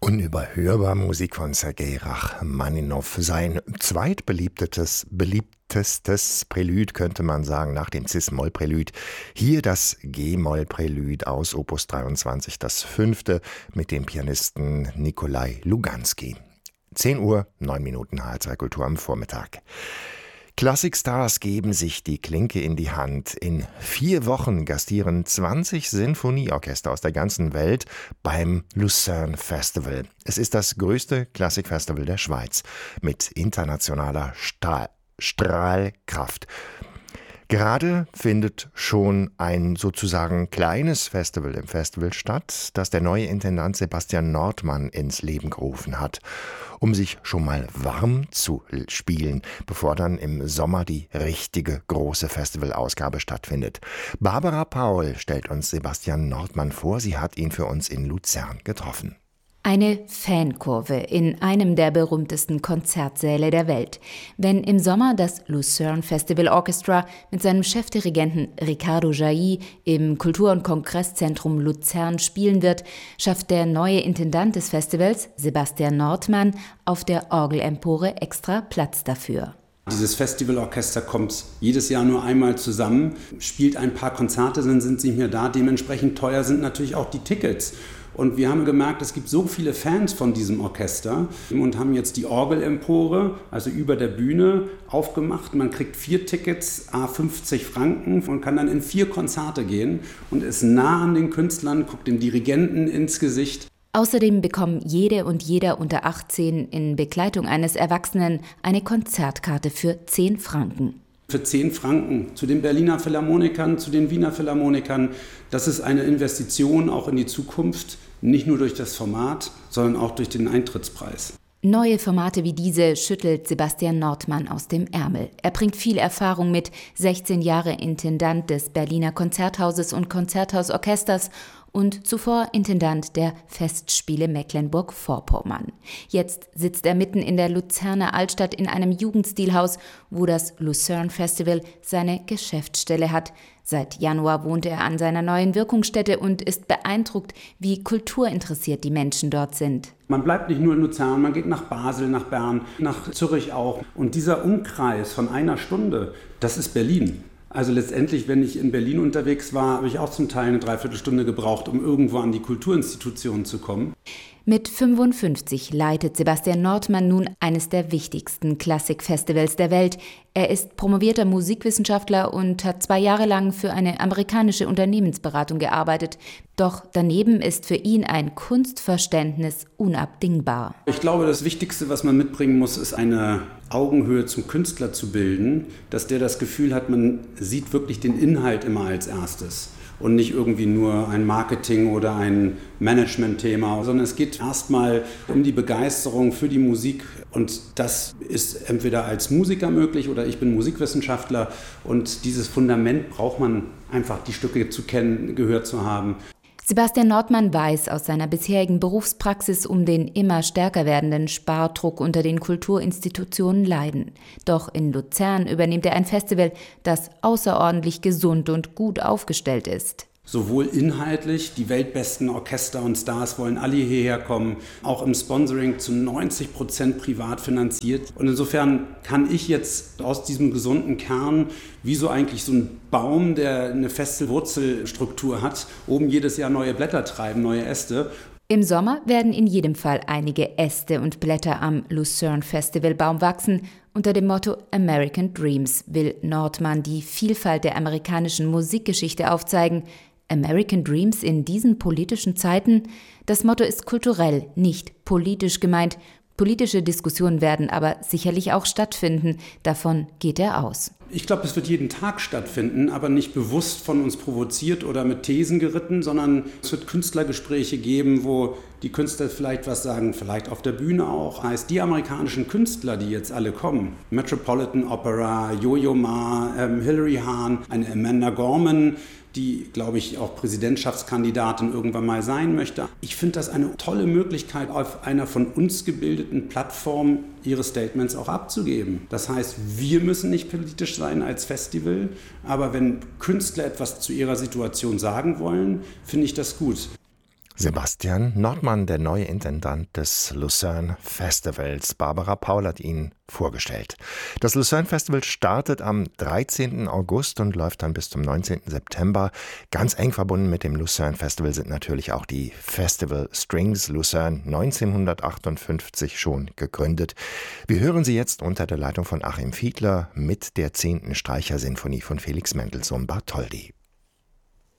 Unüberhörbar Musik von Sergei Rachmaninow. Sein zweitbeliebtestes Prälud, könnte man sagen, nach dem Cis-Moll-Prälud. Hier das G-Moll-Prälud aus Opus 23, das 5. mit dem Pianisten Nikolai Luganski. 10 Uhr, 9 Minuten H2 Kultur am Vormittag. Klassikstars geben sich die Klinke in die Hand. In 4 Wochen gastieren 20 Sinfonieorchester aus der ganzen Welt beim Lucerne Festival. Es ist das größte Klassikfestival der Schweiz mit internationaler Strahlkraft. Gerade findet schon ein sozusagen kleines Festival im Festival statt, das der neue Intendant Sebastian Nordmann ins Leben gerufen hat, um sich schon mal warm zu spielen, bevor dann im Sommer die richtige große Festivalausgabe stattfindet. Barbara Paul stellt uns Sebastian Nordmann vor, sie hat ihn für uns in Luzern getroffen. Eine Fankurve in einem der berühmtesten Konzertsäle der Welt. Wenn im Sommer das Lucerne Festival Orchestra mit seinem Chefdirigenten Riccardo Jailly im Kultur- und Kongresszentrum Luzern spielen wird, schafft der neue Intendant des Festivals, Sebastian Nordmann, auf der Orgelempore extra Platz dafür. Dieses Festivalorchester kommt jedes Jahr nur einmal zusammen, spielt ein paar Konzerte, dann sind sie nicht mehr da. Dementsprechend teuer sind natürlich auch die Tickets. Und wir haben gemerkt, es gibt so viele Fans von diesem Orchester und haben jetzt die Orgelempore, also über der Bühne, aufgemacht. Man kriegt 4 Tickets, à 50 Franken und kann dann in 4 Konzerte gehen und ist nah an den Künstlern, guckt dem Dirigenten ins Gesicht. Außerdem bekommen jede und jeder unter 18 in Begleitung eines Erwachsenen eine Konzertkarte für 10 Franken. Für 10 Franken zu den Berliner Philharmonikern, zu den Wiener Philharmonikern. Das ist eine Investition auch in die Zukunft, nicht nur durch das Format, sondern auch durch den Eintrittspreis. Neue Formate wie diese schüttelt Sebastian Nordmann aus dem Ärmel. Er bringt viel Erfahrung mit, 16 Jahre Intendant des Berliner Konzerthauses und Konzerthausorchesters und zuvor Intendant der Festspiele Mecklenburg-Vorpommern. Jetzt sitzt er mitten in der Luzerner Altstadt in einem Jugendstilhaus, wo das Lucerne Festival seine Geschäftsstelle hat. Seit Januar wohnt er an seiner neuen Wirkungsstätte und ist beeindruckt, wie kulturinteressiert die Menschen dort sind. Man bleibt nicht nur in Luzern, man geht nach Basel, nach Bern, nach Zürich auch. Und dieser Umkreis von 1 Stunde, das ist Berlin. Also letztendlich, wenn ich in Berlin unterwegs war, habe ich auch zum Teil eine Dreiviertelstunde gebraucht, um irgendwo an die Kulturinstitutionen zu kommen. Mit 55 leitet Sebastian Nordmann nun eines der wichtigsten Klassikfestivals der Welt. Er ist promovierter Musikwissenschaftler und hat 2 Jahre lang für eine amerikanische Unternehmensberatung gearbeitet. Doch daneben ist für ihn ein Kunstverständnis unabdingbar. Ich glaube, das Wichtigste, was man mitbringen muss, ist eine Augenhöhe zum Künstler zu bilden, dass der das Gefühl hat, man sieht wirklich den Inhalt immer als erstes. Und nicht irgendwie nur ein Marketing- oder ein Management-Thema, sondern es geht erstmal um die Begeisterung für die Musik. Und das ist entweder als Musiker möglich oder ich bin Musikwissenschaftler. Und dieses Fundament braucht man einfach, die Stücke zu kennen, gehört zu haben. Sebastian Nordmann weiß aus seiner bisherigen Berufspraxis um den immer stärker werdenden Spardruck unter den Kulturinstitutionen leiden. Doch in Luzern übernimmt er ein Festival, das außerordentlich gesund und gut aufgestellt ist. Sowohl inhaltlich, die weltbesten Orchester und Stars wollen alle hierher kommen, auch im Sponsoring zu 90% privat finanziert. Und insofern kann ich jetzt aus diesem gesunden Kern, wie so eigentlich so ein Baum, der eine feste Wurzelstruktur hat, oben jedes Jahr neue Blätter treiben, neue Äste. Im Sommer werden in jedem Fall einige Äste und Blätter am Lucerne Festivalbaum wachsen. Unter dem Motto American Dreams will Nordmann die Vielfalt der amerikanischen Musikgeschichte aufzeigen. American Dreams in diesen politischen Zeiten? Das Motto ist kulturell, nicht politisch gemeint. Politische Diskussionen werden aber sicherlich auch stattfinden. Davon geht er aus. Ich glaube, es wird jeden Tag stattfinden, aber nicht bewusst von uns provoziert oder mit Thesen geritten, sondern es wird Künstlergespräche geben, wo die Künstler vielleicht was sagen, vielleicht auf der Bühne auch. Heißt, die amerikanischen Künstler, die jetzt alle kommen, Metropolitan Opera, Yo-Yo Ma, Hilary Hahn, eine Amanda Gorman, die, glaube ich, auch Präsidentschaftskandidatin irgendwann mal sein möchte. Ich finde das eine tolle Möglichkeit, auf einer von uns gebildeten Plattform ihre Statements auch abzugeben. Das heißt, wir müssen nicht politisch sein als Festival, aber wenn Künstler etwas zu ihrer Situation sagen wollen, finde ich das gut. Sebastian Nordmann, der neue Intendant des Lucerne Festivals. Barbara Paul hat ihn vorgestellt. Das Lucerne Festival startet am 13. August und läuft dann bis zum 19. September. Ganz eng verbunden mit dem Lucerne Festival sind natürlich auch die Festival Strings Lucerne, 1958 schon gegründet. Wir hören sie jetzt unter der Leitung von Achim Fiedler mit der 10. Streichersinfonie von Felix Mendelssohn Bartholdy.